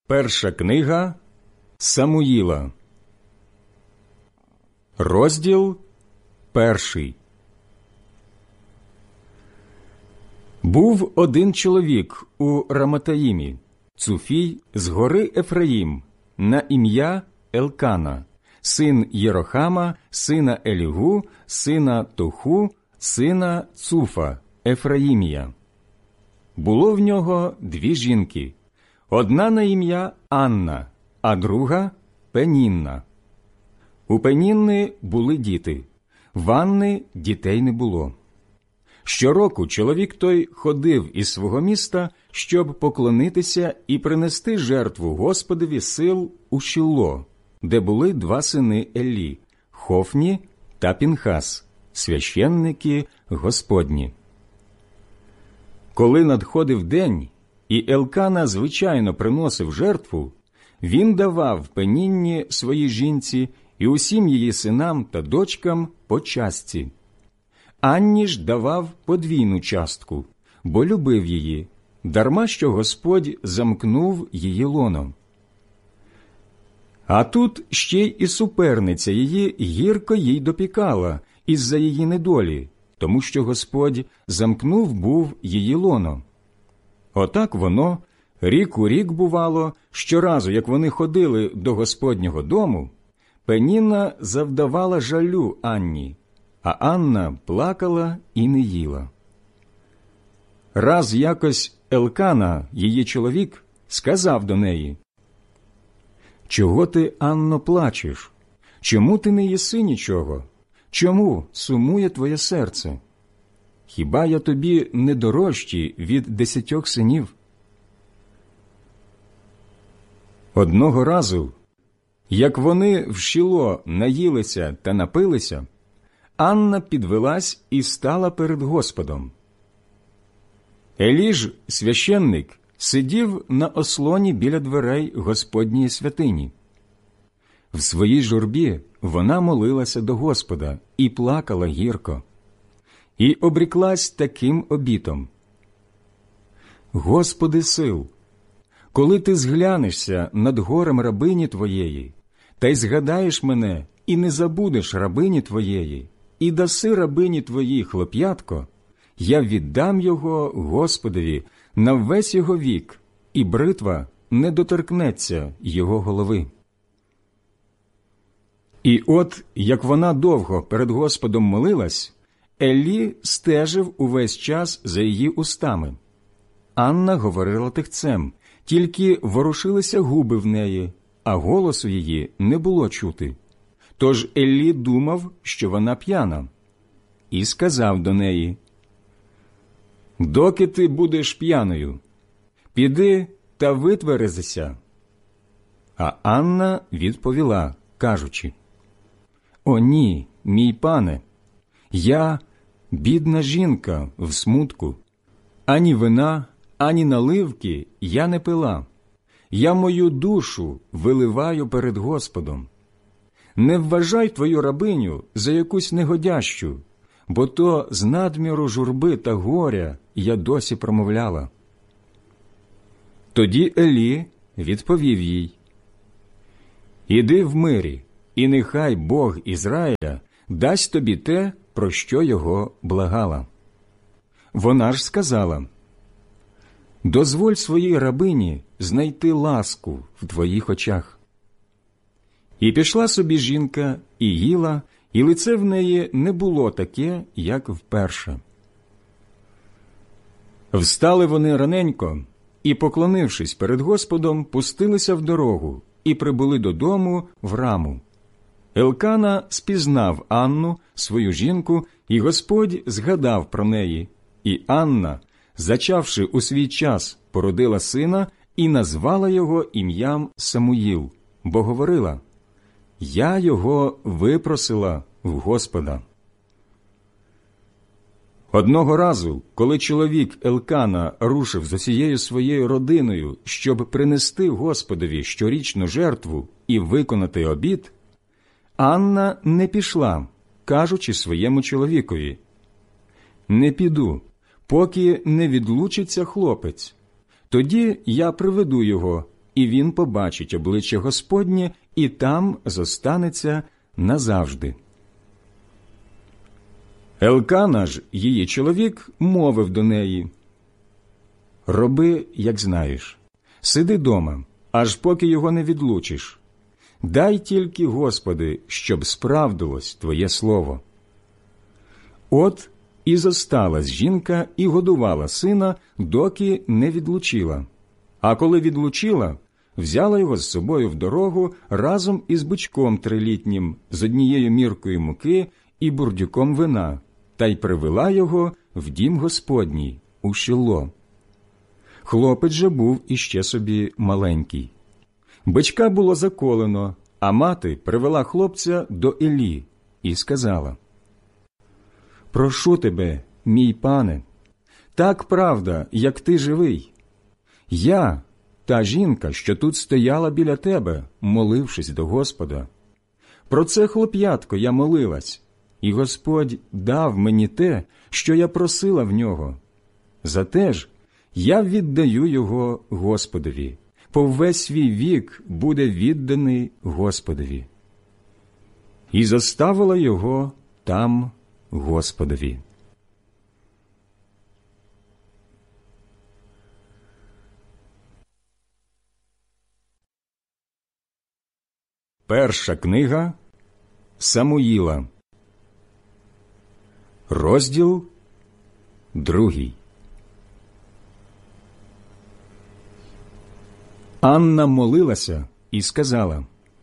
Перша книга Самуїла, розділ 1. Був один чоловік у Раматаїмі, Цуфій з гори Ефраїм, на ім'я Елкана, син Єрохама, сина Елігу, сина Тоху, сина Цуфа, Ефраїмія. Було в нього 2 жінки, одна на ім'я Анна, а друга – Пенінна. У Пенінни були діти, в Анни дітей не було. Щороку чоловік той ходив із свого міста, щоб поклонитися і принести жертву Господові сил у Шіло, де були 2 сини Елі – Хофні та Пінхас, священники Господні. Коли надходив день, і Елкана звичайно приносив жертву, він давав Пенінні своїй жінці і усім її синам та дочкам по частці. Анні ж давав подвійну частку, бо любив її, дарма що Господь замкнув її лоно. А тут ще й і суперниця її гірко їй допікала із-за її недолі, тому що Господь замкнув був її лоно. Отак воно, рік у рік бувало, щоразу, як вони ходили до Господнього дому, Пенінна завдавала жалю Анні, а Анна плакала і не їла. Раз якось Елкана, її чоловік, сказав до неї: «Чого ти, Анно, плачеш? Чому ти не їси нічого? Чому сумує твоє серце? Хіба я тобі не дорожчий від 10 синів?» Одного разу, як вони в Шіло наїлися та напилися, Анна підвелась і стала перед Господом. Елі ж, священник, сидів на ослоні біля дверей Господньої святині. В своїй журбі вона молилася до Господа і плакала гірко. І обріклась таким обітом: «Господи сил, коли ти зглянешся над горем рабині Твоєї, та й згадаєш мене, і не забудеш рабині Твоєї, і даси рабині Твоїй хлоп'ятко, я віддам його Господові на весь його вік, і бритва не доторкнеться його голови». І от, як вона довго перед Господом молилась, Елі стежив увесь час за її устами. Анна говорила тихцем, тільки ворушилися губи в неї, а голосу її не було чути. Тож Елі думав, що вона п'яна, і сказав до неї: «Доки ти будеш п'яною? Піди та витверезися». А Анна відповіла, кажучи: «О ні, мій пане, я бідна жінка в смутку, ані вина, ані наливки я не пила, я мою душу виливаю перед Господом. Не вважай твою рабиню за якусь негодящу, бо то з надміру журби та горя я досі промовляла». Тоді Елі відповів їй: «Іди в мирі, і нехай Бог Ізраїля дасть тобі те, про що його благала». Вона ж сказала: «Дозволь своїй рабині знайти ласку в твоїх очах». І пішла собі жінка, і їла, і лице в неї не було таке, як вперше. Встали вони раненько і, поклонившись перед Господом, пустилися в дорогу і прибули додому в Раму. Елкана спізнав Анну, свою жінку, і Господь згадав про неї. І Анна, зачавши у свій час, породила сина і назвала його ім'ям Самуїл, бо говорила: «Я його випросила в Господа». Одного разу, коли чоловік Елкана рушив з усією своєю родиною, щоб принести Господові щорічну жертву і виконати обід, Анна не пішла, кажучи своєму чоловікові: «Не піду, поки не відлучиться хлопець. Тоді я приведу його, і він побачить обличчя Господнє, і там зостанеться назавжди. Елкана ж, її чоловік, мовив до неї: «Роби, як знаєш, сиди дома, аж поки його не відлучиш. Дай тільки, Господи, щоб справдилось Твоє слово». От і зосталась жінка і годувала сина, доки не відлучила. А коли відлучила, взяла його з собою в дорогу разом із бичком трилітнім, з однією міркою муки і бурдюком вина, та й привела його в дім Господній у Шіло. Хлопець же був іще собі маленький. Бичка було заколено, а мати привела хлопця до Елі і сказала: «Прошу тебе, мій пане, так правда, як ти живий. Я, та жінка, що тут стояла біля тебе, молившись до Господа. Про це хлоп'ятко я молилась, і Господь дав мені те, що я просила в нього. Зате ж я віддаю його Господові, по весь свій вік буде відданий Господові». І зоставила його там Господові. Перша книга Самуїла, розділ 2. Анна молилася і сказала: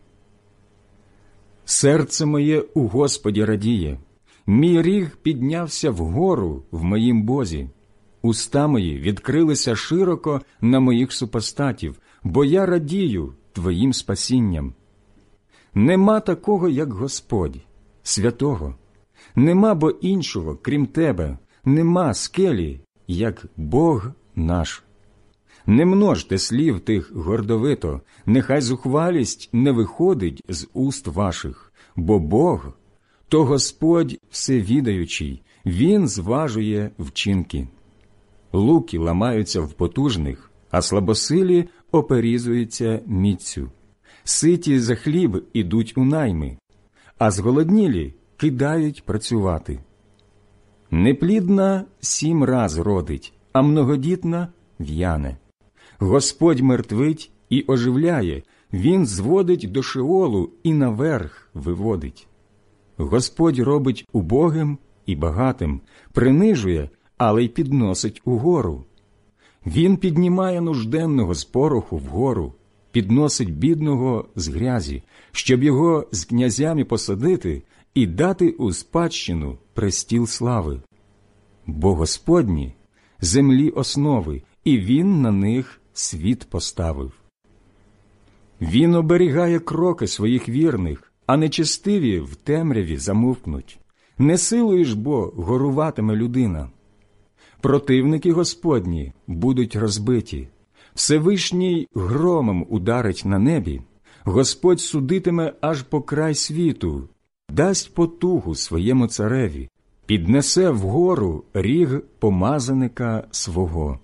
«Серце моє у Господі радіє, мій ріг піднявся вгору в моїм Бозі. Уста мої відкрилися широко на моїх супостатів, бо я радію Твоїм спасінням. Нема такого, як Господь, святого. Нема бо іншого, крім Тебе, нема скелі, як Бог наш. Не множте слів тих гордовито, нехай зухвалість не виходить з уст ваших, бо Бог – то Господь всевідаючий, Він зважує вчинки. Луки ламаються в потужних, а слабосилі оперізуються міцю. Ситі за хліб ідуть у найми, а зголоднілі кидають працювати. Неплідна 7 раз родить, а многодітна в'яне. Господь мертвить і оживляє, Він зводить до Шеолу і наверх виводить. Господь робить убогим і багатим, принижує, але й підносить угору. Він піднімає нужденного з пороху вгору, підносить бідного з грязі, щоб його з князями посадити і дати у спадщину престіл слави. Бо Господні – землі основи, і Він на них світ поставив. Він оберігає кроки своїх вірних, а нечестиві в темряві замовкнуть. Не силою ж бо горуватиме людина. Противники Господні будуть розбиті. Всевишній громом ударить на небі. Господь судитиме аж по край світу, дасть потугу своєму цареві, піднесе вгору ріг помазаника свого.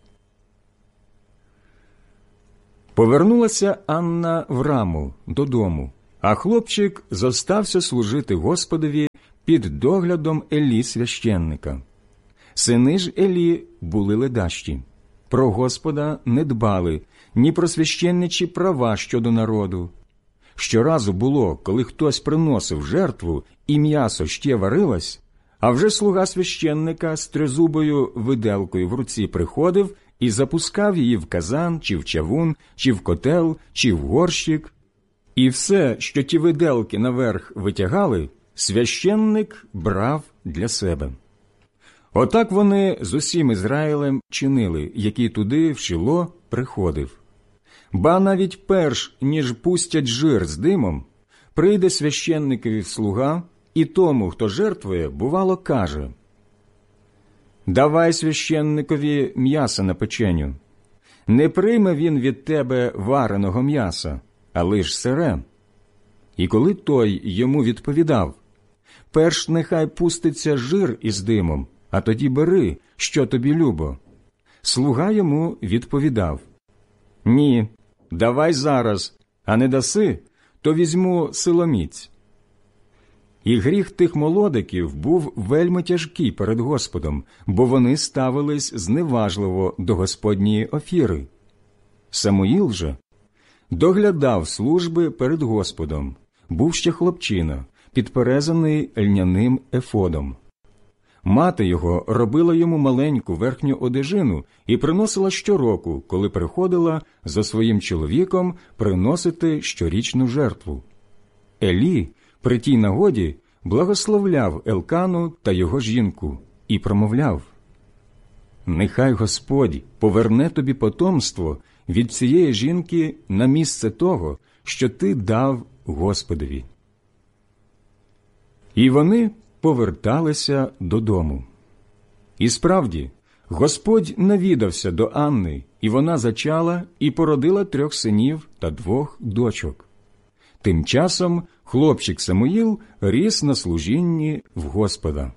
Повернулася Анна в Раму додому, а хлопчик зостався служити Господові під доглядом Елі священника. Сини ж Елі були ледащі, про Господа не дбали, ні про священничі права щодо народу. Щоразу було, коли хтось приносив жертву і м'ясо ще варилось, а вже слуга священника з тризубою виделкою в руці приходив і запускав її в казан, чи в чавун, чи в котел, чи в горщик. І все, що ті виделки наверх витягали, священник брав для себе. Отак вони з усім Ізраїлем чинили, який туди, в Шіло, приходив. Ба навіть перш, ніж пустять жир з димом, прийде священникові слуга, і тому, хто жертвує, бувало, каже: «Давай священникові м'яса на печеню. Не прийме він від тебе вареного м'яса, а лиш сире». І коли той йому відповідав: «Перш нехай пуститься жир із димом, а тоді бери, що тобі любо», слуга йому відповідав: «Ні, давай зараз, а не даси, то візьму силоміць». І гріх тих молодиків був вельми тяжкий перед Господом, бо вони ставились зневажливо до Господньої офіри. Самуїл же доглядав служби перед Господом, був ще хлопчина, підперезаний льняним ефодом. Мати його робила йому маленьку верхню одежину і приносила щороку, коли приходила за своїм чоловіком приносити щорічну жертву. Елі при тій нагоді благословляв Елкану та його жінку і промовляв: «Нехай Господь поверне тобі потомство від цієї жінки на місце того, що ти дав Господові». І вони поверталися додому. І справді, Господь навідався до Анни, і вона зачала і породила 3 синів та 2 дочок. Тим часом хлопчик Самуїл ріс на служінні в Господа.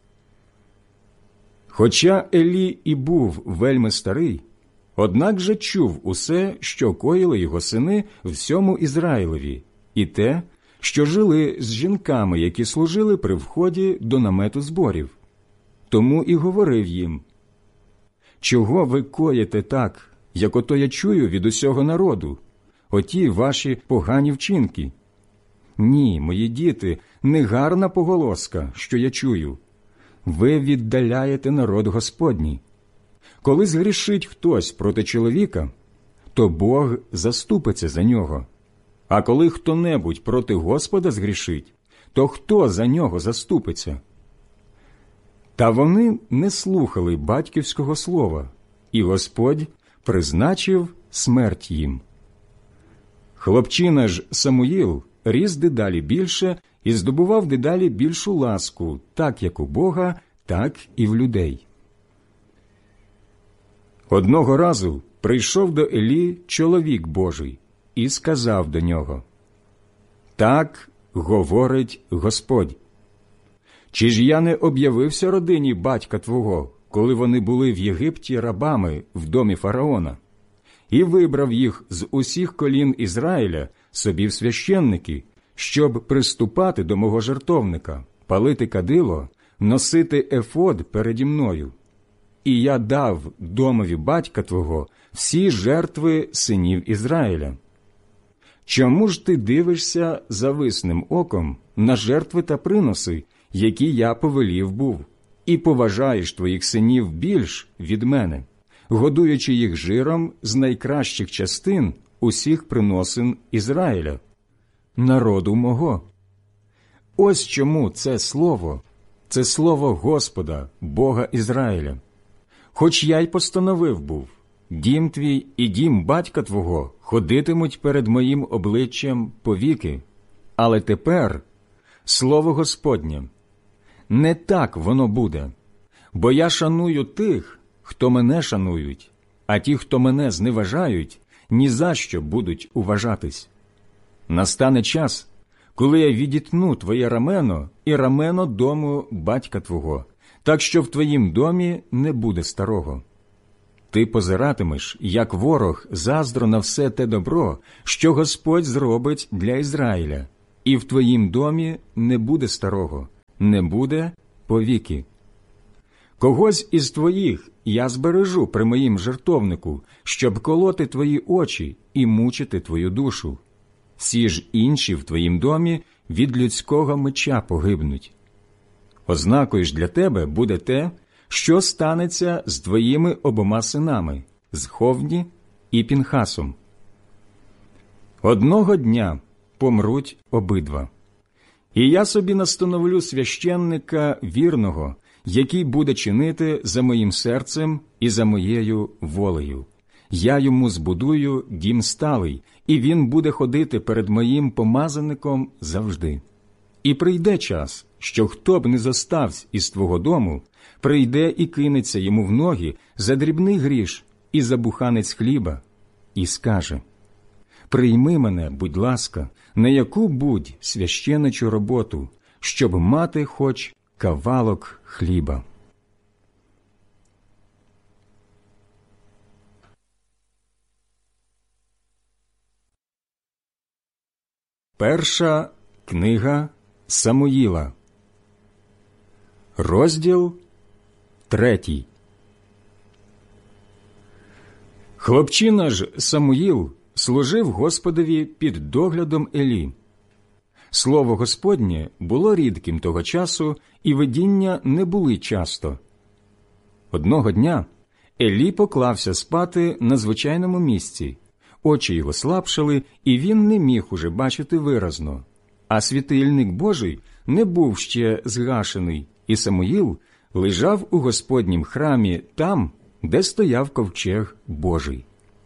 Хоча Елі і був вельми старий, однак же чув усе, що коїли його сини всьому Ізраїлеві, і те, що жили з жінками, які служили при вході до намету зборів. Тому і говорив їм: «Чого ви коїте так, як ото я чую від усього народу, оті ваші погані вчинки? Ні, мої діти, не гарна поголоска, що я чую. Ви віддаляєте народ Господній. Коли згрішить хтось проти чоловіка, то Бог заступиться за нього. А коли хто-небудь проти Господа згрішить, то хто за нього заступиться?» Та вони не слухали батьківського слова, і Господь призначив смерть їм. Хлопчина ж Самуїл ріс дедалі більше і здобував дедалі більшу ласку, так як у Бога, так і в людей. Одного разу прийшов до Елі чоловік Божий і сказав до нього: «Так говорить Господь. Чи ж я не об'явився родині батька твого, коли вони були в Єгипті рабами в домі фараона, і вибрав їх з усіх колін Ізраїля собі в священники, щоб приступати до мого жертовника, палити кадило, носити ефод переді мною? І я дав домові батька твого всі жертви синів Ізраїля. Чому ж ти дивишся зависним оком на жертви та приноси, які я повелів був, і поважаєш твоїх синів більш від мене, годуючи їх жиром з найкращих частин усіх приносин Ізраїля, народу мого?» Ось чому це слово Господа, Бога Ізраїля. Хоч я й постановив був: дім твій і дім батька твого ходитимуть перед моїм обличчям повіки. Але тепер слово Господнє: не так воно буде, бо я шаную тих, хто мене шанують, а ті, хто мене зневажають, ні за що будуть уважатись. Настане час, коли я відітну твоє рамено і рамено дому батька твого, так що в твоїм домі не буде старого. Ти позиратимеш, як ворог, заздро на все те добро, що Господь зробить для Ізраїля, і в твоїм домі не буде старого, не буде повіки. Когось із твоїх я збережу при моїм жертовнику, щоб колоти твої очі і мучити твою душу. Всі ж інші в твоїм домі від людського меча погибнуть. Ознакою ж для тебе буде те, що станеться з твоїми обома синами, з Ховні і Пінхасом. Одного дня помруть обидва. І я собі настановлю священника вірного, який буде чинити за моїм серцем і за моєю волею. Я йому збудую дім сталий, і він буде ходити перед моїм помазаником завжди. І прийде час, що хто б не зоставсь із твого дому, прийде і кинеться йому в ноги за дрібний гріш і за буханець хліба, і скаже: «Прийми мене, будь ласка, на яку-будь священичу роботу, щоб мати хоч кавалок хліба». Перша книга Самуїла, розділ 3. Хлопчина ж Самуїл служив Господові під доглядом Елі. Слово Господнє було рідким того часу, і видіння не були часто. Одного дня Елі поклався спати на звичайному місці. Очі його слабшали, і він не міг уже бачити виразно. А світильник Божий не був ще згашений, і Самуїл лежав у Господнім храмі там, де стояв ковчег Божий.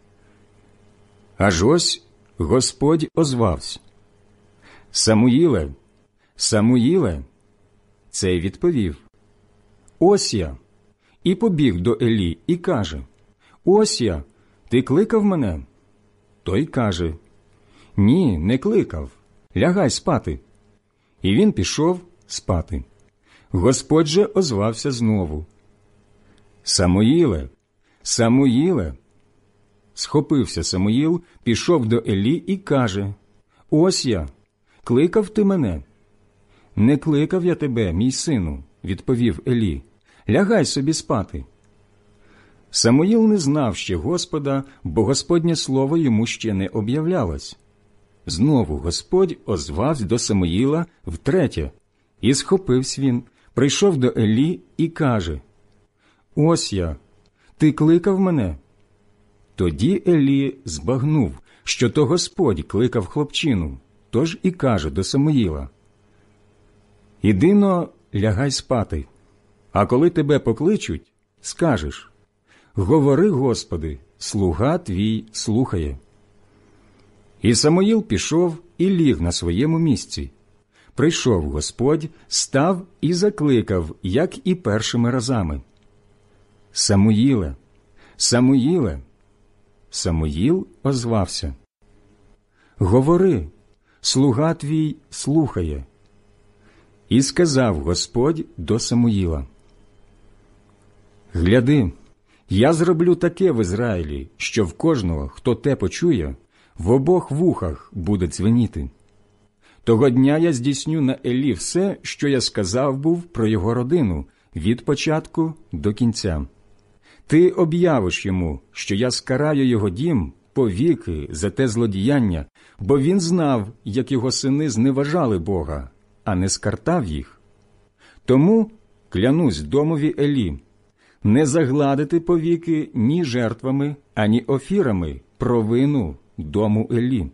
Аж ось Господь озвався: «Самуїле, Самуїле!» Цей відповів: «Ось я!» І побіг до Елі і каже: «Ось я! Ти кликав мене?» Той каже: «Ні, не кликав. Лягай спати». І він пішов спати. Господь же озвався знову: «Самуїле, Самуїле!» Схопився Самуїл, пішов до Елі і каже: «Ось я! Кликав ти мене?» «Не кликав я тебе, мій сину», – відповів Елі. «Лягай собі спати». Самуїл не знав ще Господа, бо Господнє слово йому ще не об'являлось. Знову Господь озвався до Самуїла втретє, і схопився він, прийшов до Елі і каже: «Ось я! Ти кликав мене?» Тоді Елі збагнув, що то Господь кликав хлопчину, тож і каже до Самуїла: «Іди-но, лягай спати, а коли тебе покличуть, скажеш: говори, Господи, слуга твій слухає». І Самуїл пішов і ліг на своєму місці. Прийшов Господь, став і закликав, як і першими разами: «Самуїле, Самуїле!» Самуїл озвався: «Говори, слуга твій слухає». І сказав Господь до Самуїла: «Гляди, я зроблю таке в Ізраїлі, що в кожного, хто те почує, в обох вухах буде дзвеніти. Того дня я здійсню на Елі все, що я сказав був про його родину, від початку до кінця. Ти об'явиш йому, що я скараю його дім повіки за те злодіяння, бо він знав, як його сини зневажали Бога, а не скартав їх. Тому клянусь домові Елі, не загладити повіки ні жертвами, ані офірами провину дому Елі».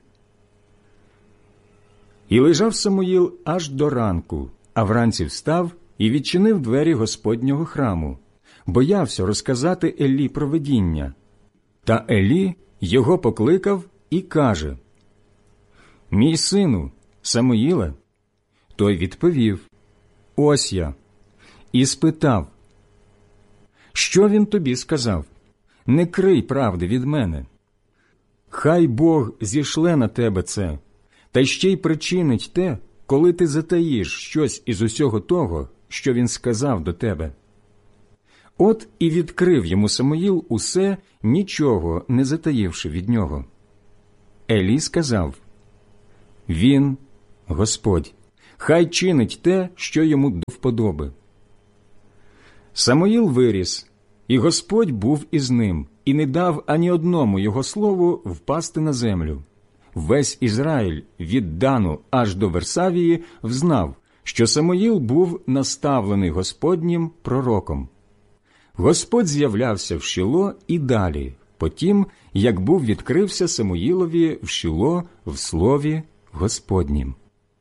І лежав Самуїл аж до ранку, а вранці встав і відчинив двері Господнього храму. Боявся розказати Елі про видіння. Та Елі його покликав і каже: «Мій сину, Самуїле?» Той відповів: «Ось я». І спитав: «Що він тобі сказав? Не крий правди від мене. Хай Бог зішле на тебе це, та ще й причинить те, коли ти затаїш щось із усього того, що він сказав до тебе». От і відкрив йому Самуїл усе, нічого не затаївши від нього. Елі сказав: «Він, Господь, хай чинить те, що йому до вподоби». Самуїл виріс, і Господь був із ним, і не дав ані одному його слову впасти на землю. Весь Ізраїль від Дану аж до Версавії взнав, що Самуїл був наставлений Господнім пророком. Господь з'являвся в Шіло і далі, потім, як був відкрився Самуїлові в Шіло в слові Господнім.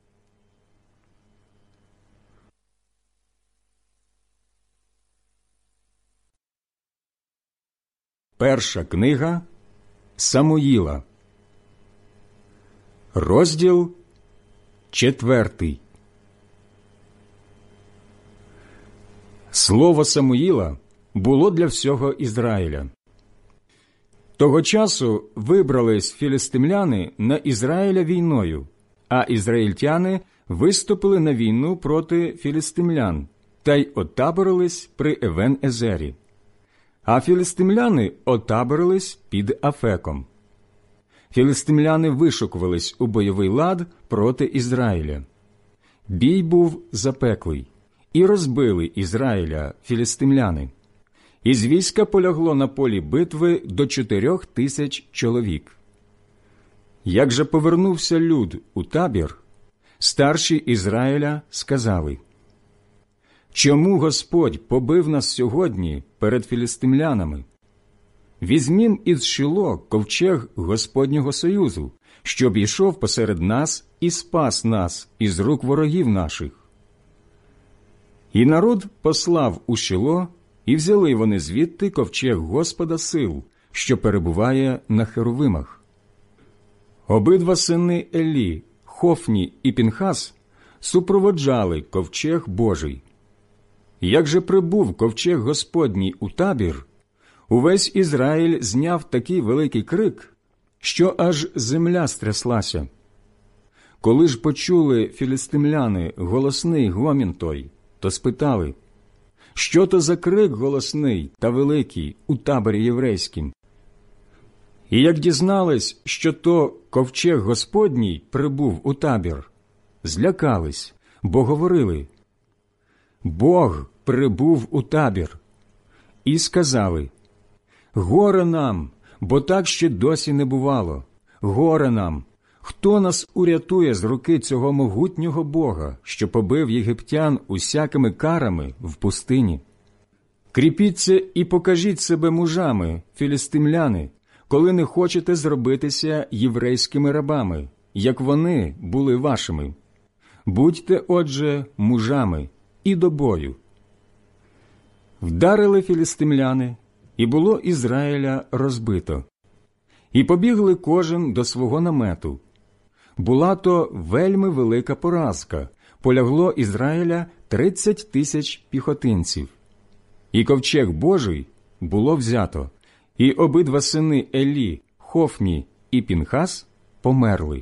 Перша книга Самуїла, розділ 4. Слово Самуїла було для всього Ізраїля. Того часу вибрались філістимляни на Ізраїля війною, а ізраїльтяни виступили на війну проти філістимлян та й отаборились при Евен-Езері. А філістимляни отаборились під Афеком. філистимляни вишукувались у бойовий лад проти Ізраїля. Бій був запеклий, і розбили Ізраїля філистимляни. Із війська полягло на полі битви до 4000 чоловік. Як же повернувся люд у табір, старші Ізраїля сказали: «Чому Господь побив нас сьогодні перед філистимлянами? Візьмім із Шило ковчег Господнього союзу, щоб йшов посеред нас і спас нас із рук ворогів наших». І народ послав у Шило, і взяли вони звідти ковчег Господа сил, що перебуває на херовимах. Обидва сини Елі, Хофні і Пінхас, супроводжали ковчег Божий. Як же прибув ковчег Господній у табір, увесь Ізраїль зняв такий великий крик, що аж земля стряслася. Коли ж почули філистимляни голосний гомін той, то спитали: «Що то за крик голосний та великий у таборі єврейськім?» І як дізнались, що то ковчег Господній прибув у табір, злякались, бо говорили: «Бог прибув у табір». І сказали: «Горе нам, бо так ще досі не бувало. Горе нам! Хто нас урятує з руки цього могутнього Бога, що побив єгиптян усякими карами в пустині? Кріпіться і покажіть себе мужами, філістимляни, коли не хочете зробитися єврейськими рабами, як вони були вашими. Будьте, отже, мужами і до бою». Вдарили філістимляни, і було Ізраїля розбито. І побігли кожен до свого намету. Була то вельми велика поразка, полягло Ізраїля 30 000 піхотинців. І ковчег Божий було взято, і обидва сини Елі, Хофні і Пінхас померли.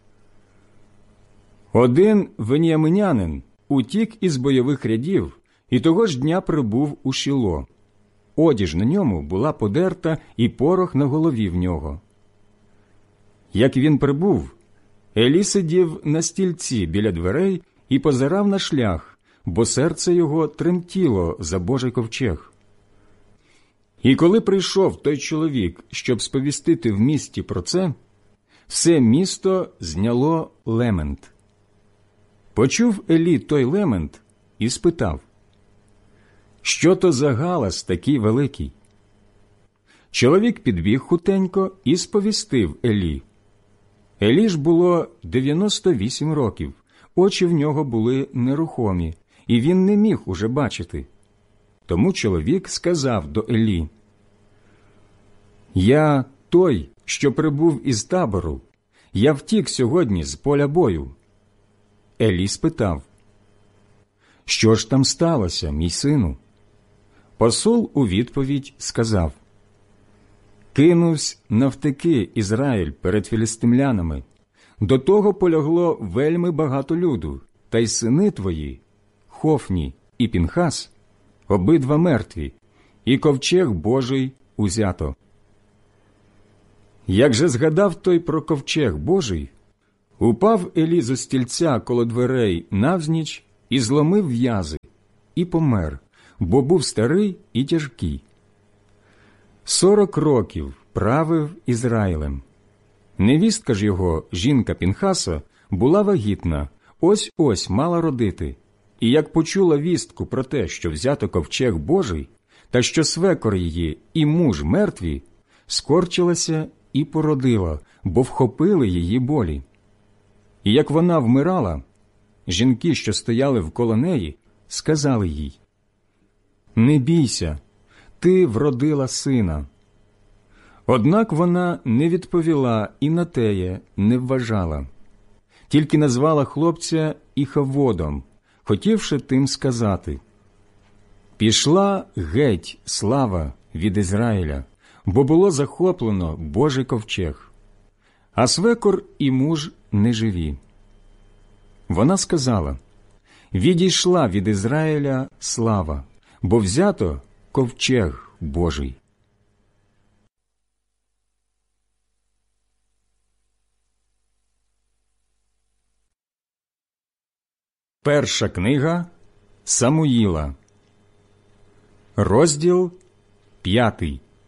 Один веніаминянин утік із бойових рядів, і того ж дня прибув у Шило. Одіж на ньому була подерта, і порох на голові в нього. Як він прибув, Елі сидів на стільці біля дверей і позирав на шлях, бо серце його тремтіло за Божий ковчег. І коли прийшов той чоловік, щоб сповістити в місті про це, все місто зняло лемент. Почув Елі той лемент і спитав: «Що то за галас такий великий?» Чоловік підбіг хутенько і сповістив Елі. Елі ж було 98 років, очі в нього були нерухомі, і він не міг уже бачити. Тому чоловік сказав до Елі: «Я той, що прибув із табору. Я втік сьогодні з поля бою». Елі спитав: «Що ж там сталося, мій сину?» Посол у відповідь сказав: «Кинувсь навтеки Ізраїль перед філістимлянами. До того полягло вельми багато люду, та й сини твої, Хофні і Пінхас, обидва мертві, і ковчег Божий узято». Як же згадав той про ковчег Божий, упав Елі зо стільця коло дверей навзніч і зломив в'язи, і помер, бо був старий і тяжкий. 40 років правив Ізраїлем. Невістка ж його, жінка Пінхаса, була вагітна, ось-ось мала родити. І як почула вістку про те, що взято ковчег Божий, та що свекор її і муж мертві, скорчилася і породила, бо вхопили її болі. І як вона вмирала, жінки, що стояли вколо неї, сказали їй: «Не бійся, ти вродила сина». Однак вона не відповіла і на теє не вважала, тільки назвала хлопця Іхаводом, хотівши тим сказати: «Пішла геть слава від Ізраїля, бо було захоплено Божий ковчег, а свекор і муж не живі». Вона сказала: «Відійшла від Ізраїля слава, бо взято ковчег Божий». Перша книга Самуїла, розділ 5.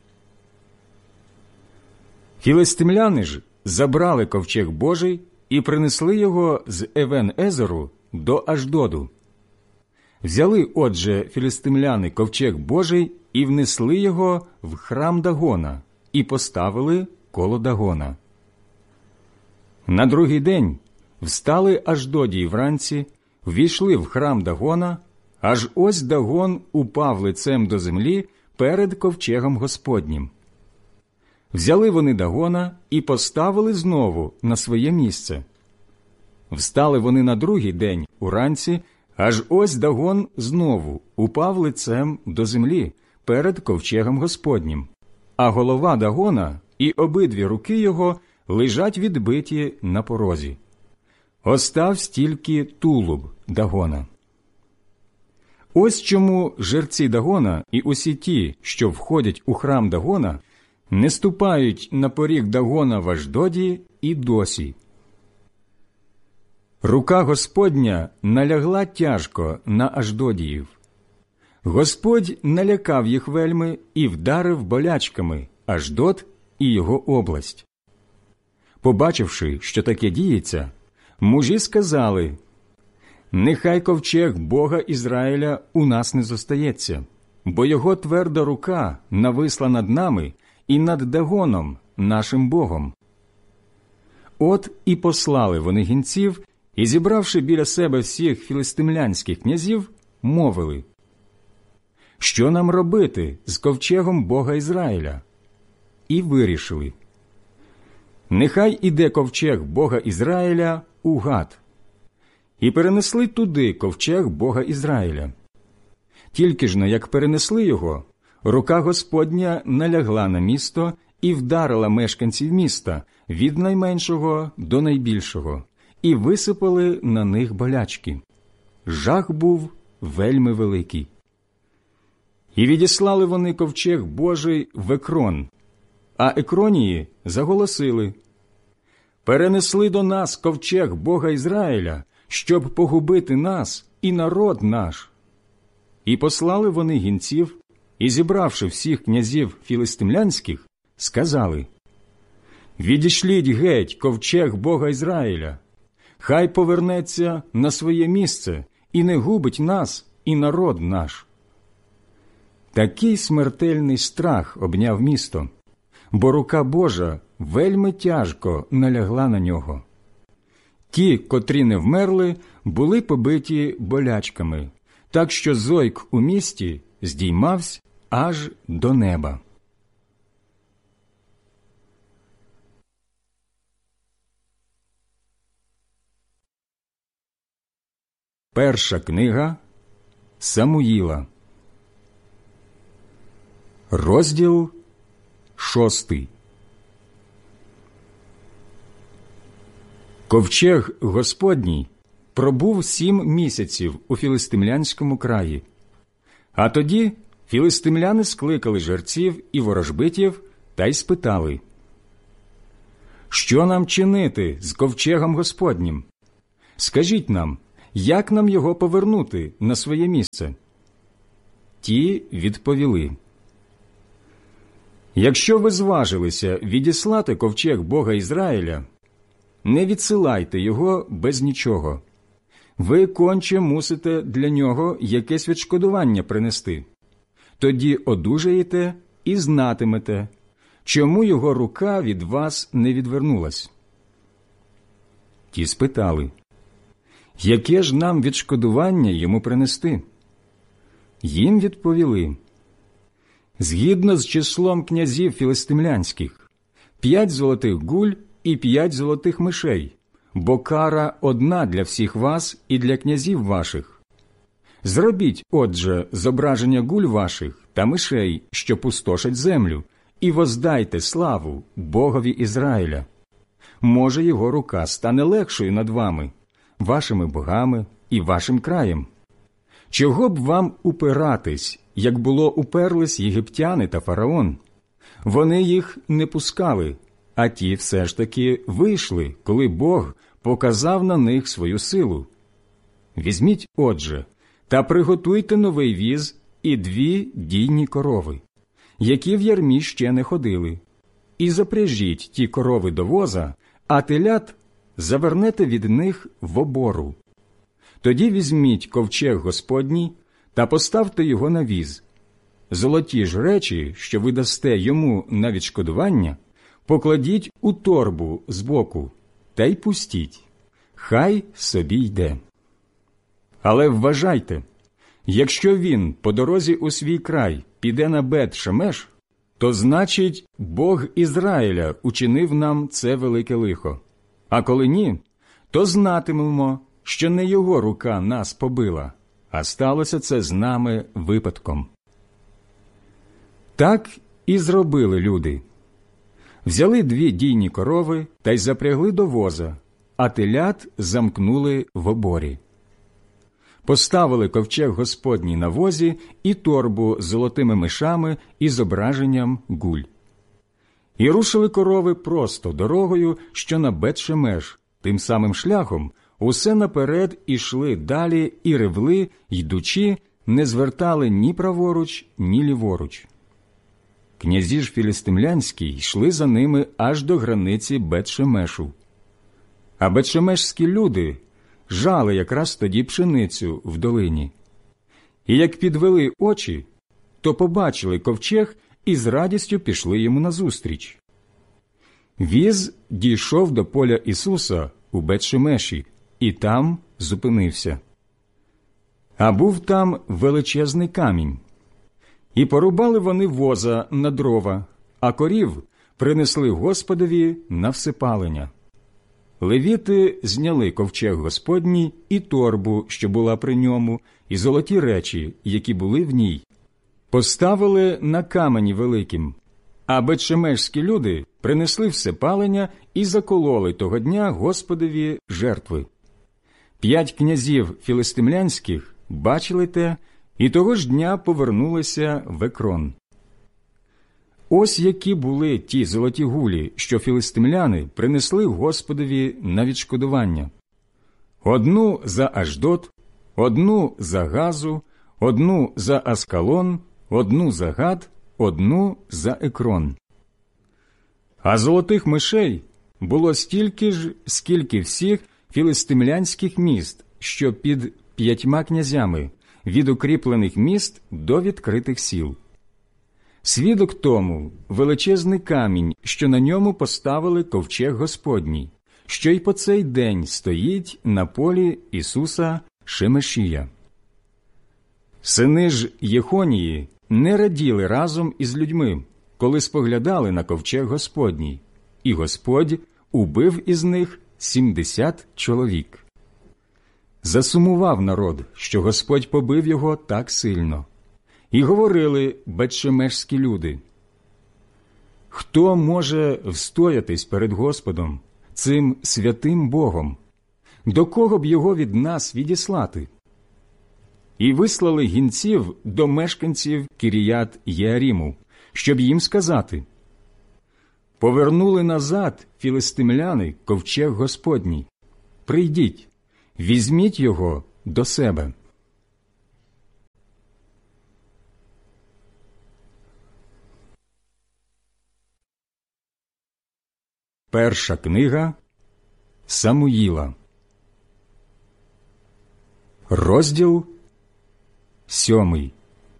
Філистимляни ж забрали ковчег Божий і принесли його з Евен-Езеру до Ашдоду. Взяли, отже, філистимляни ковчег Божий і внесли його в храм Дагона і поставили коло Дагона. На другий день встали Ашдодії вранці, ввійшли в храм Дагона, аж ось Дагон упав лицем до землі перед ковчегом Господнім. Взяли вони Дагона і поставили знову на своє місце. Встали вони на другий день уранці, аж ось Дагон знову упав лицем до землі перед ковчегом Господнім, а голова Дагона і обидві руки його лежать відбиті на порозі. Оставсь тільки тулуб Дагона. Ось чому жерці Дагона і усі ті, що входять у храм Дагона, не ступають на поріг Дагона в Ашдоді і досі. Рука Господня налягла тяжко на Ашдодіїв. Господь налякав їх вельми і вдарив болячками Ашдод і його область. Побачивши, що таке діється, мужі сказали: «Нехай ковчег Бога Ізраїля у нас не зостається, бо його тверда рука нависла над нами і над Дагоном, нашим Богом». От і послали вони гінців, і, зібравши біля себе всіх філистимлянських князів, мовили: «Що нам робити з ковчегом Бога Ізраїля?» І вирішили: «Нехай іде ковчег Бога Ізраїля у Гат». І перенесли туди ковчег Бога Ізраїля. Тільки ж, як перенесли його, рука Господня налягла на місто і вдарила мешканців міста від найменшого до найбільшого, і висипали на них болячки. Жах був вельми великий. І відіслали вони ковчег Божий в Екрон, а Екронії заголосили: «Перенесли до нас ковчег Бога Ізраїля, щоб погубити нас і народ наш». І послали вони гінців, і, зібравши всіх князів філистимлянських, сказали: «Відішліть геть ковчег Бога Ізраїля, хай повернеться на своє місце і не губить нас і народ наш». Такий смертельний страх обняв місто, бо рука Божа вельми тяжко налягла на нього. Ті, котрі не вмерли, були побиті болячками, так що зойк у місті здіймався аж до неба. Перша книга Самуїла, розділ 6. Ковчег Господній пробув 7 місяців у філистимлянському краї. А тоді філистимляни скликали жерців і ворожбитів та й спитали: «Що нам чинити з ковчегом Господнім? Скажіть нам, як нам його повернути на своє місце?» Ті відповіли: «Якщо ви зважилися відіслати ковчег Бога Ізраїля, не відсилайте його без нічого. Ви конче мусите для нього якесь відшкодування принести. Тоді одужаєте і знатимете, чому його рука від вас не відвернулась». Ті спитали: «Яке ж нам відшкодування йому принести?» Їм відповіли: «Згідно з числом князів філистимлянських, 5 золотих гуль і 5 золотих мишей, бо кара одна для всіх вас і для князів ваших. Зробіть, отже, зображення гуль ваших та мишей, що пустошать землю, і воздайте славу Богові Ізраїля. Може, його рука стане легшою над вами, вашими богами і вашим краєм. Чого б вам упиратись, як було уперлись єгиптяни та фараон? Вони їх не пускали, а ті все ж таки вийшли, коли Бог показав на них свою силу. Візьміть, отже, та приготуйте новий віз і 2 дійні корови, які в ярмі ще не ходили, і запряжіть ті корови до воза, а телят завернете від них в обору. Тоді візьміть ковчег Господній та поставте його на віз. Золоті ж речі, що ви дасте йому на відшкодування, покладіть у торбу збоку та й пустіть. Хай собі йде. Але вважайте, якщо він по дорозі у свій край піде на Бет-Шемеш, то значить Бог Ізраїля учинив нам це велике лихо. А коли ні, то знатимемо, що не його рука нас побила, а сталося це з нами випадком. Так і зробили люди. Взяли 2 дійні корови та й запрягли до воза, а телят замкнули в оборі. Поставили ковчег Господній на возі і торбу з золотими мишами і зображенням гуль. І рушили корови просто дорогою, що на Бет-Шемеш, тим самим шляхом, усе наперед ішли далі і ревли, йдучи, не звертали ні праворуч, ні ліворуч. Князі ж філістимлянські йшли за ними аж до границі Бет-Шемешу. А бет-шемешські люди жали якраз тоді пшеницю в долині. І як підвели очі, то побачили ковчег і з радістю пішли йому назустріч. Віз дійшов до поля Ісуса у Бет-Шемеші і там зупинився. А був там величезний камінь. І порубали вони воза на дрова, а корів принесли Господові на всепалення. Левіти зняли ковчег Господній і торбу, що була при ньому, і золоті речі, які були в ній. Поставили на камені великім, а бет-шемешські люди принесли всепалення і закололи того дня Господові жертви. 5 князів філистимлянських бачили те, і того ж дня повернулися в Екрон. Ось які були ті золоті гулі, що філистимляни принесли Господові на відшкодування. 1 за Ашдод, 1 за Газу, 1 за Аскалон, 1 за Гат, 1 за Екрон. А золотих мишей було стільки ж, скільки всіх філистимлянських міст, що під 5 князями, від укріплених міст до відкритих сіл. Свідок тому величезний камінь, що на ньому поставили ковчег Господній, що й по цей день стоїть на полі Ісуса Шемешія. Сини ж Єхонії не раділи разом із людьми, коли споглядали на ковчег Господній, і Господь убив із них 70 чоловік. Засумував народ, що Господь побив його так сильно. І говорили бет-шемешські люди: «Хто може встоятись перед Господом, цим святим Богом? До кого б його від нас відіслати?» І вислали гінців до мешканців Кіріят-Єаріму, щоб їм сказати: «Повернули назад філистимляни ковчег Господній. Прийдіть, візьміть його до себе». Перша книга Самуїла, розділ 7.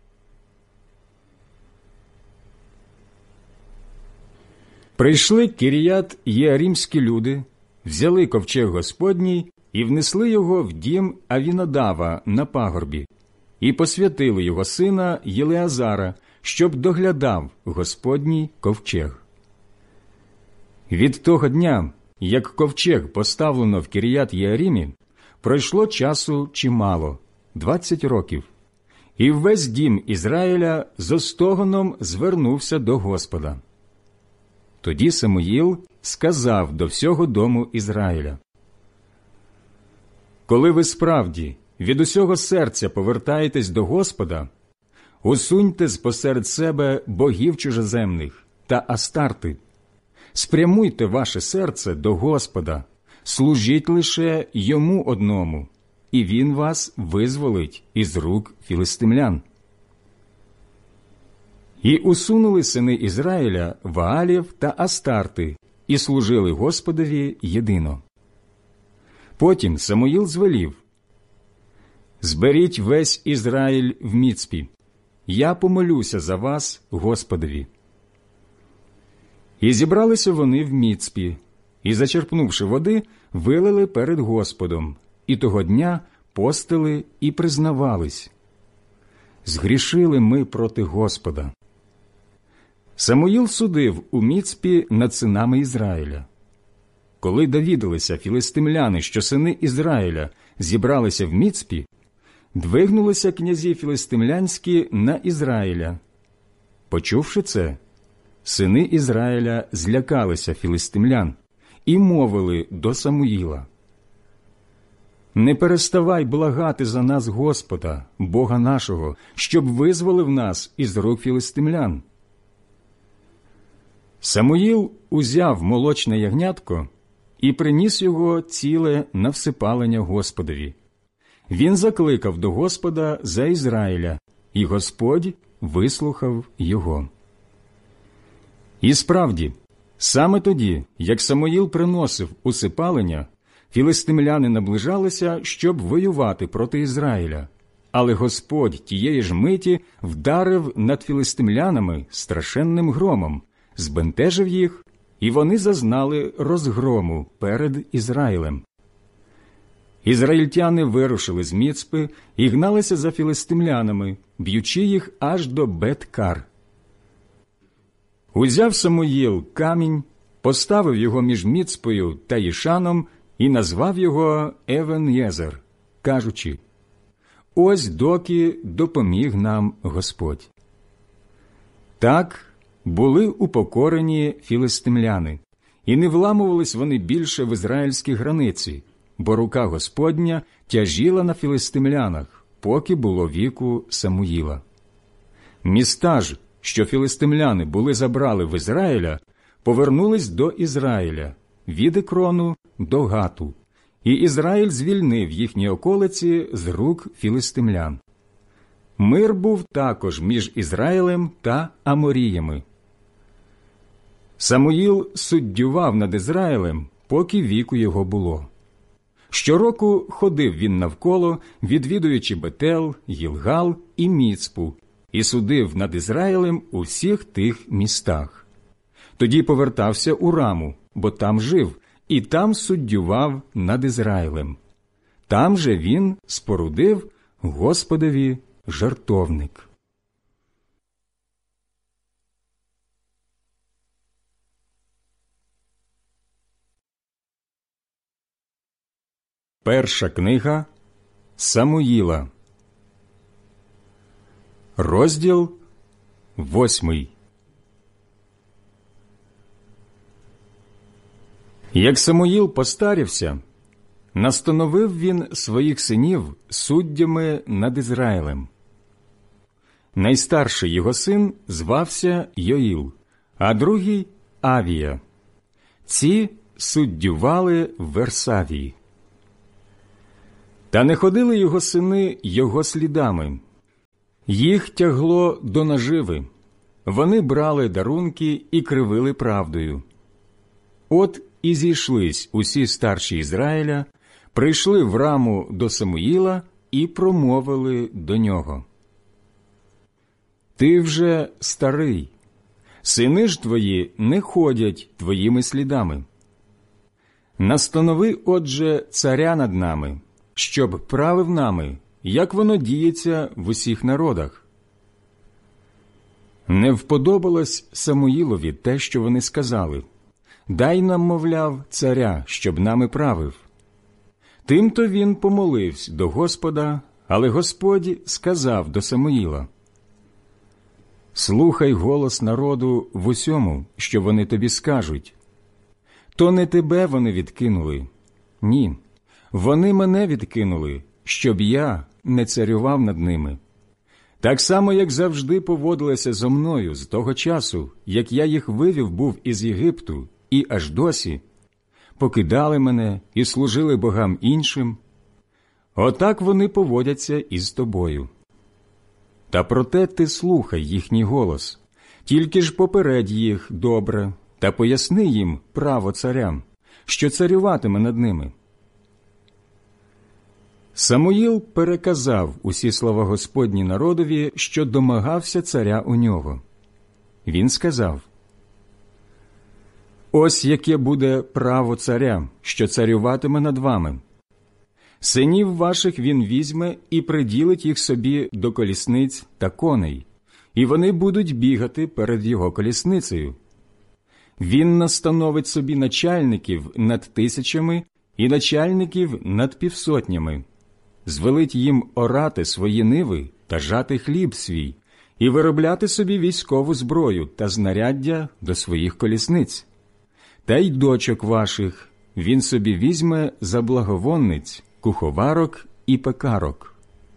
Прийшли Кіріят-Єарімські люди, взяли ковчег Господній і внесли його в дім Авінадава на пагорбі, і посвятили його сина Єлеазара, щоб доглядав Господній ковчег. Від того дня, як ковчег поставлено в Кіріят-Єарімі, пройшло часу чимало – 20 років, і весь дім Ізраїля зо стогоном звернувся до Господа. Тоді Самуїл сказав до всього дому Ізраїля: «Коли ви справді від усього серця повертаєтесь до Господа, усуньте спосеред себе богів чужоземних та астарти, спрямуйте ваше серце до Господа, служіть лише Йому одному, і Він вас визволить із рук філистимлян». І усунули сини Ізраїля Ваалів та Астарти, і служили Господові єдино. Потім Самуїл звелів: «Зберіть весь Ізраїль в Міцпі, я помолюся за вас Господові». І зібралися вони в Міцпі, і, зачерпнувши води, вилили перед Господом, і того дня постили і признавались: «Згрішили ми проти Господа». Самуїл судив у Міцпі над синами Ізраїля. Коли довідалися філистимляни, що сини Ізраїля зібралися в Міцпі, двигнулися князі філистимлянські на Ізраїля. Почувши це, сини Ізраїля злякалися філистимлян і мовили до Самуїла: «Не переставай благати за нас Господа, Бога нашого, щоб визволив нас із рук філистимлян». Самуїл узяв молочне ягнятко і приніс його ціле на всипалення Господові. Він закликав до Господа за Ізраїля, і Господь вислухав його. І справді, саме тоді, як Самуїл приносив усипалення, філистимляни наближалися, щоб воювати проти Ізраїля. Але Господь тієї ж миті вдарив над філистимлянами страшенним громом, збентежив їх, і вони зазнали розгрому перед Ізраїлем. Ізраїльтяни вирушили з Міцпи і гналися за філистимлянами, б'ючи їх аж до Бет-Кар. Узяв Самуїл камінь, поставив його між Міцпою та Їшаном і назвав його Евен-Єзер, кажучи: «Ось доки допоміг нам Господь». Так були упокорені філистимляни, і не вламувались вони більше в ізраїльські границі, бо рука Господня тяжіла на філистимлянах, поки було віку Самуїла. Міста ж, що філистимляни були забрали в Ізраїля, повернулись до Ізраїля, від Екрону до Гату, і Ізраїль звільнив їхні околиці з рук філистимлян. Мир був також між Ізраїлем та Аморіями. Самуїл суддював над Ізраїлем, поки віку його було. Щороку ходив він навколо, відвідуючи Бетел, Гілгал і Міцпу, і судив над Ізраїлем у всіх тих містах. Тоді повертався у Раму, бо там жив, і там суддював над Ізраїлем. Там же він спорудив Господові жертовник. Перша книга Самуїла, розділ 8. Як Самуїл постарівся, настановив він своїх синів суддями над Ізраїлем. Найстарший його син звався Йоїл, а другий – Авія. Ці суддювали в Версавії. Та не ходили його сини його слідами. Їх тягло до наживи. Вони брали дарунки і кривили правдою. От і зійшлись усі старші Ізраїля, прийшли в Раму до Самуїла і промовили до нього: «Ти вже старий, сини ж твої не ходять твоїми слідами. Настанови, отже, царя над нами, щоб правив нами, як воно діється в усіх народах». Не вподобалось Самуїлові те, що вони сказали: «Дай нам, мовляв, царя, щоб нами правив». Тимто він помолився до Господа, але Господь сказав до Самуїла: «Слухай голос народу в усьому, що вони тобі скажуть. То не тебе вони відкинули. Ні, вони мене відкинули, щоб я не царював над ними. Так само, як завжди поводилися зо мною з того часу, як я їх вивів був із Єгипту, і аж досі. Покидали мене і служили богам іншим. Отак вони поводяться із тобою. Та проте ти слухай їхній голос, тільки ж попередь їх добре та поясни їм право царя, що царюватиме над ними». Самуїл переказав усі слова Господні народові, що домагався царя у нього. Він сказав: «Ось яке буде право царя, що царюватиме над вами. Синів ваших він візьме і приділить їх собі до колісниць та коней, і вони будуть бігати перед його колісницею. Він настановить собі начальників над тисячами і начальників над півсотнями, звелить їм орати свої ниви та жати хліб свій, і виробляти собі військову зброю та знаряддя до своїх колісниць. Та й дочок ваших він собі візьме за благовонниць, куховарок і пекарок.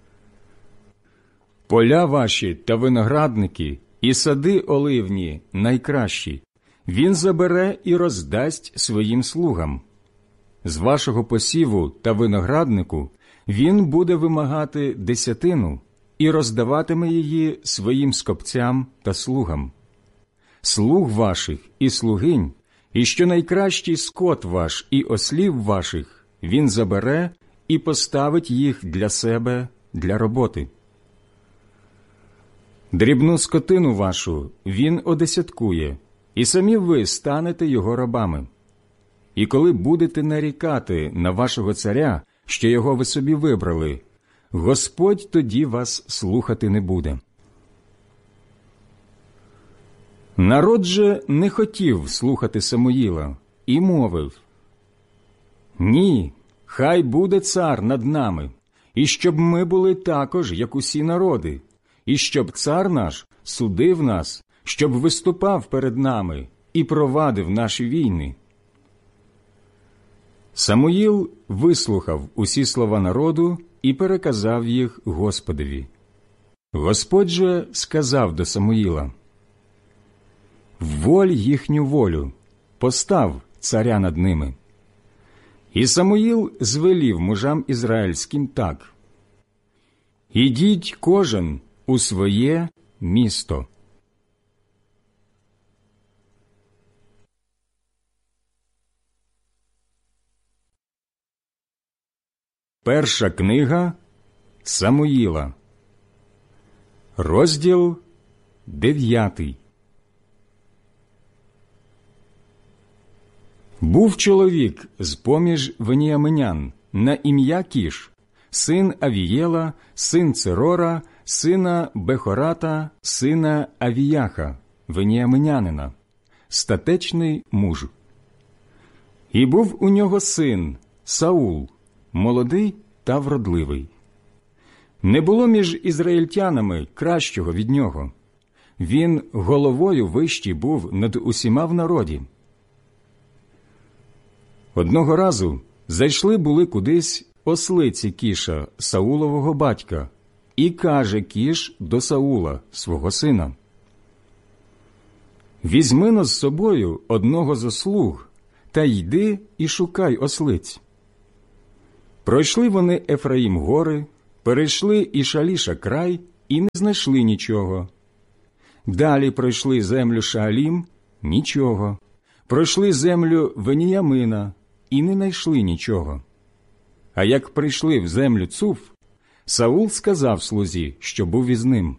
Поля ваші та виноградники і сади оливні найкращі він забере і роздасть своїм слугам. З вашого посіву та винограднику він буде вимагати десятину і роздаватиме її своїм скопцям та слугам. Слуг ваших і слугинь, і що найкращий скот ваш і ослів ваших він забере і поставить їх для себе для роботи. Дрібну скотину вашу він одесяткує, і самі ви станете його рабами. І коли будете нарікати на вашого царя, що його ви собі вибрали, Господь тоді вас слухати не буде». Народ же не хотів слухати Самуїла і мовив: «Ні, хай буде цар над нами, і щоб ми були також, як усі народи, і щоб цар наш судив нас, щоб виступав перед нами і провадив наші війни». Самуїл вислухав усі слова народу і переказав їх Господові. Господь же сказав до Самуїла: «Вволь їхню волю, постав царя над ними». І Самуїл звелів мужам ізраїльським так: «Ідіть кожен у своє місто». Перша книга Самуїла, розділ 9. Був чоловік з-поміж веніаминян на ім'я Кіш, син Авієла, син Церора, сина Бехората, сина Авіяха, веніаминянина, статечний муж. І був у нього син Саул, молодий та вродливий. Не було між ізраїльтянами кращого від нього. Він головою вищий був над усіма в народі. Одного разу зайшли були кудись ослиці Кіша, Саулового батька, і каже Кіш до Саула, свого сина: «Візьми-но з собою одного зо слуг, та йди і шукай ослиць». Пройшли вони Ефраїм гори, перейшли і Шаліша край, і не знайшли нічого. Далі пройшли землю Шаалім – нічого. Пройшли землю Веніямина і не знайшли нічого. А як прийшли в землю Цуф, Саул сказав слузі, що був із ним: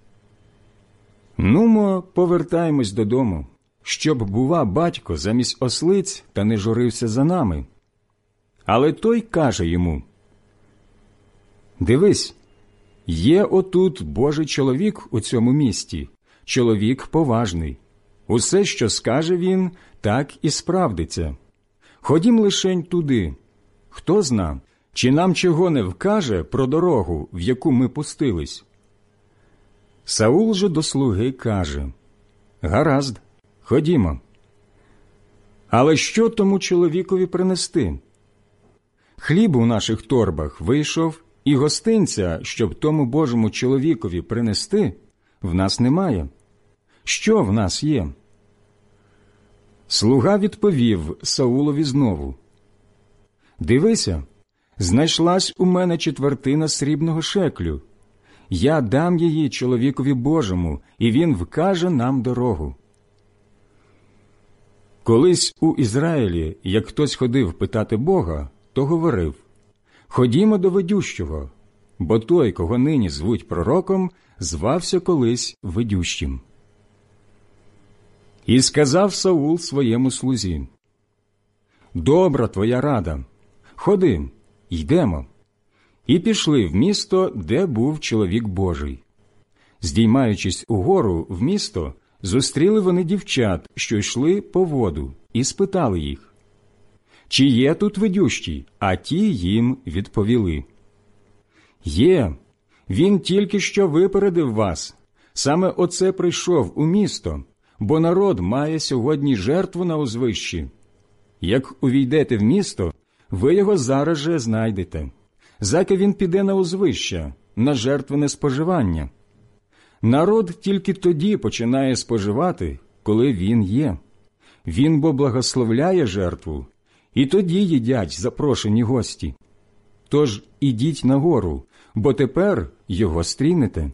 «Нумо, повертаємось додому, щоб, бува, батько замість ослиць та не журився за нами». Але той каже йому: «Дивись, є отут Божий чоловік у цьому місті, чоловік поважний. Усе, що скаже він, так і справдиться. Ходім лишень туди. Хто зна, чи нам чого не вкаже про дорогу, в яку ми пустились?» Саул же до слуги каже: «Гаразд, ходімо. Але що тому чоловікові принести? Хліб у наших торбах вийшов, і гостинця, щоб тому Божому чоловікові принести, в нас немає. Що в нас є?» Слуга відповів Саулові знову: «Дивися, Знайшлась у мене четвертина срібного шеклю. Я дам її чоловікові Божому, і він вкаже нам дорогу». Колись у Ізраїлі, як хтось ходив питати Бога, то говорив: «Ходімо до ведющого», бо той, кого нині звуть пророком, звався колись ведющим. І сказав Саул своєму слузі: «Добра твоя рада, ходи, йдемо». І пішли в місто, де був чоловік Божий. Здіймаючись угору в місто, зустріли вони дівчат, що йшли по воду, і спитали їх: «Чи є тут ведющий?» А ті їм відповіли: «Є, він тільки що випередив вас. Саме оце прийшов у місто, бо народ має сьогодні жертву на узвищі. Як увійдете в місто, ви його зараз же знайдете. Заки він піде на узвище, на жертвене споживання. Народ тільки тоді починає споживати, коли він є. Він бо благословляє жертву, і тоді їдять запрошені гості. Тож ідіть нагору, бо тепер його стрінете».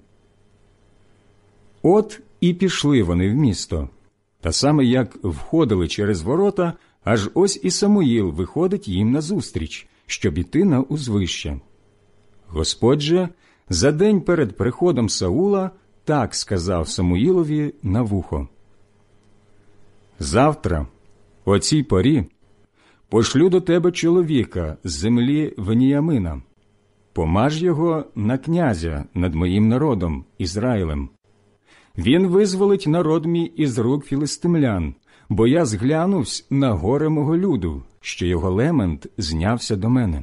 От і пішли вони в місто. Та саме як входили через ворота, аж ось і Самуїл виходить їм назустріч, щоб іти на узвище. Господь же за день перед приходом Саула так сказав Самуїлові на вухо: «Завтра, о цій порі, пошлю до тебе чоловіка з землі Веніямина. Помаж його на князя над моїм народом Ізраїлем. Він визволить народ мій із рук філистимлян, бо я зглянувсь на горе мого люду, що його лемент знявся до мене».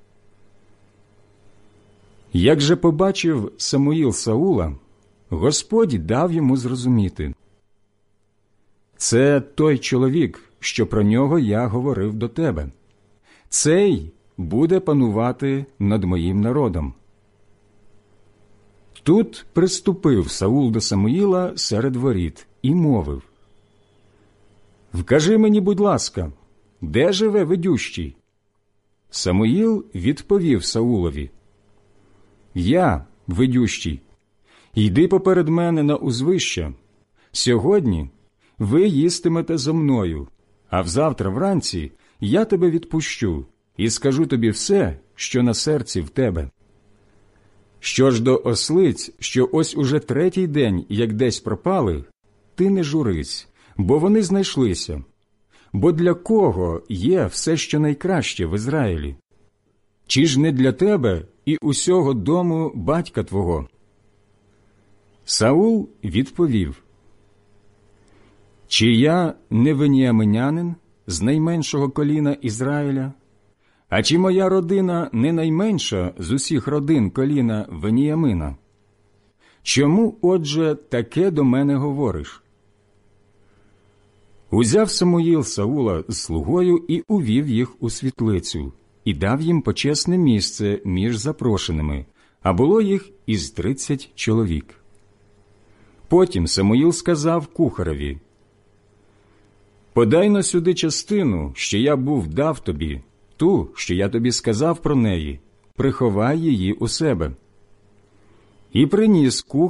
Як же побачив Самуїл Саула, Господь дав йому зрозуміти: «Це той чоловік, що про нього я говорив до тебе. Цей буде панувати над моїм народом». Тут приступив Саул до Самуїла серед воріт і мовив: «Вкажи мені, будь ласка, де живе ведющий?» Самуїл відповів Саулові: «Я ведющий. Йди поперед мене на узвище. Сьогодні ви їстимете зо мною, а взавтра вранці я тебе відпущу і скажу тобі все, що на серці в тебе. Що ж до ослиць, що ось уже третій день, як десь пропали, ти не журись, бо вони знайшлися. Бо для кого є все, що найкраще в Ізраїлі? Чи ж не для тебе і усього дому батька твого?» Саул відповів: «Чи я не веніаминянин з найменшого коліна Ізраїля? А чи моя родина не найменша з усіх родин коліна Веніямина? Чому, отже, таке до мене говориш?» Узяв Самуїл Саула з слугою і увів їх у світлицю, і дав їм почесне місце між запрошеними, а було їх із 30 чоловік. Потім Самуїл сказав кухареві: «Подай-но сюди частину, що я був дав тобі, ту, що я тобі сказав про неї, приховай її у себе». І приніс кухар